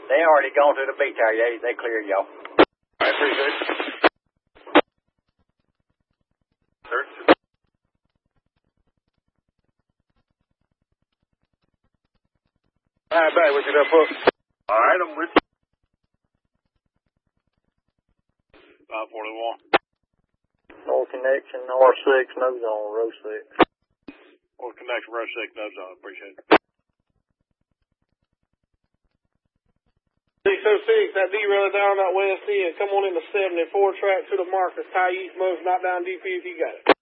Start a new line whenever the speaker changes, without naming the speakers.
They already gone to the beach area. They cleared y'all.
I appreciate it. Sir? All right, back with you there, folks. All right, I'm with you. 541.
North connection, R6, no zone, row 6.
Or connection, row 6, no zone. Appreciate it.
606, that derail down that west end. Come on in the 74 track to the markers. Tie east, most knock down DP if you got it.